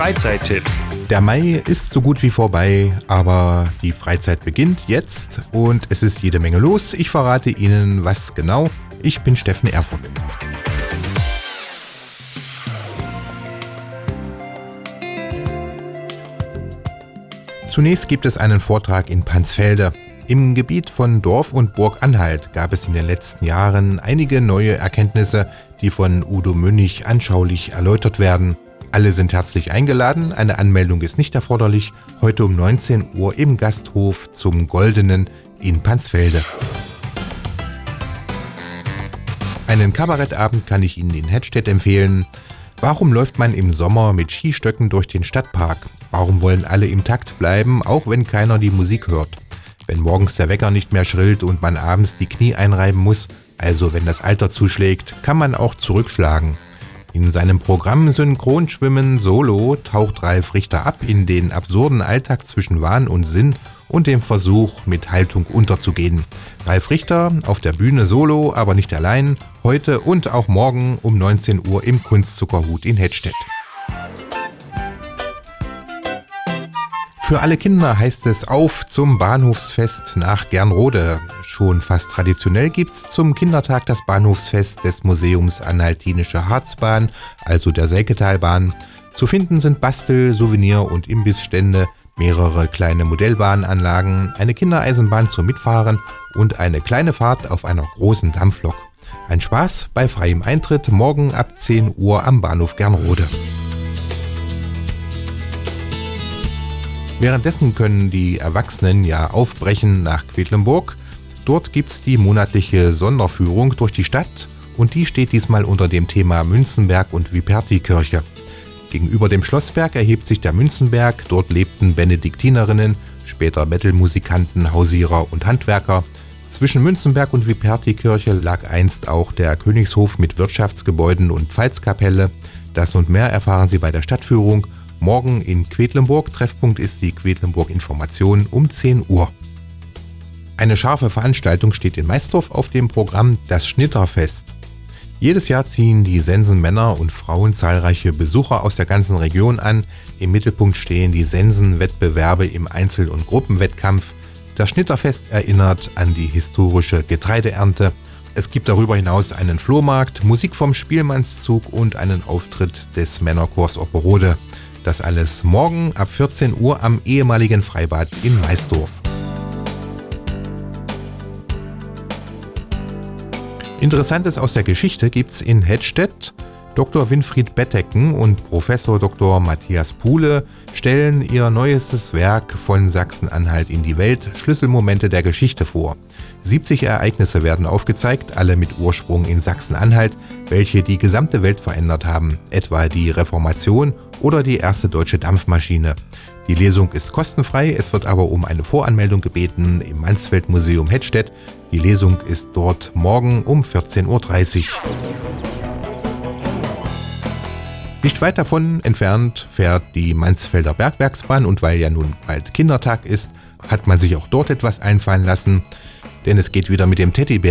Freizeittipps. Der Mai ist so gut wie vorbei, aber die Freizeit beginnt jetzt und es ist jede Menge los. Ich verrate Ihnen, was genau. Ich bin Steffen Erfurt. Zunächst gibt es einen Vortrag in Pansfelde. Im Gebiet von Dorf und Burg Anhalt gab es in den letzten Jahren einige neue Erkenntnisse, die von Udo Münnig anschaulich erläutert werden. Alle sind herzlich eingeladen, eine Anmeldung ist nicht erforderlich. Heute um 19 Uhr im Gasthof zum Goldenen in Pansfelde. Einen Kabarettabend kann ich Ihnen in Hedstedt empfehlen. Warum läuft man im Sommer mit Skistöcken durch den Stadtpark? Warum wollen alle im Takt bleiben, auch wenn keiner die Musik hört? Wenn morgens der Wecker nicht mehr schrillt und man abends die Knie einreiben muss, also wenn das Alter zuschlägt, kann man auch zurückschlagen. In seinem Programm Synchronschwimmen Solo taucht Ralf Richter ab in den absurden Alltag zwischen Wahn und Sinn und dem Versuch, mit Haltung unterzugehen. Ralf Richter auf der Bühne solo, aber nicht allein, heute und auch morgen um 19 Uhr im Kunstzuckerhut in Hedstedt. Für alle Kinder heißt es auf zum Bahnhofsfest nach Gernrode. Schon fast traditionell gibt's zum Kindertag das Bahnhofsfest des Museums Anhaltinische Harzbahn, also der Selketalbahn. Zu finden sind Bastel-, Souvenir- und Imbissstände, mehrere kleine Modellbahnanlagen, eine Kindereisenbahn zum Mitfahren und eine kleine Fahrt auf einer großen Dampflok. Ein Spaß bei freiem Eintritt morgen ab 10 Uhr am Bahnhof Gernrode. Währenddessen können die Erwachsenen ja aufbrechen nach Quedlinburg. Dort gibt's die monatliche Sonderführung durch die Stadt und die steht diesmal unter dem Thema Münzenberg und Viperti-Kirche. Gegenüber dem Schlossberg erhebt sich der Münzenberg, dort lebten Benediktinerinnen, später Metal-Musikanten, Hausierer und Handwerker. Zwischen Münzenberg und Viperti-Kirche lag einst auch der Königshof mit Wirtschaftsgebäuden und Pfalzkapelle. Das und mehr erfahren Sie bei der Stadtführung. Morgen in Quedlinburg. Treffpunkt ist die Quedlinburg Information um 10 Uhr. Eine scharfe Veranstaltung steht in Maisdorf auf dem Programm, das Schnitterfest. Jedes Jahr ziehen die Sensenmänner und Frauen zahlreiche Besucher aus der ganzen Region an. Im Mittelpunkt stehen die Sensenwettbewerbe im Einzel- und Gruppenwettkampf. Das Schnitterfest erinnert an die historische Getreideernte. Es gibt darüber hinaus einen Flohmarkt, Musik vom Spielmannszug und einen Auftritt des Männerchors Opperode. Das alles morgen ab 14 Uhr am ehemaligen Freibad in Maisdorf. Interessantes aus der Geschichte gibt's in Hedstedt. Dr. Winfried Bettecken und Professor Dr. Matthias Puhle stellen ihr neuestes Werk von Sachsen-Anhalt in die Welt, Schlüsselmomente der Geschichte vor. 70 Ereignisse werden aufgezeigt, alle mit Ursprung in Sachsen-Anhalt, welche die gesamte Welt verändert haben, etwa die Reformation oder die erste deutsche Dampfmaschine. Die Lesung ist kostenfrei, es wird aber um eine Voranmeldung gebeten im Mansfeld-Museum Hedstedt. Die Lesung ist dort morgen um 14.30 Uhr. Nicht weit davon entfernt fährt die Mansfelder Bergwerksbahn und weil ja nun bald Kindertag ist, hat man sich auch dort etwas einfallen lassen, denn es geht wieder mit dem Teddybär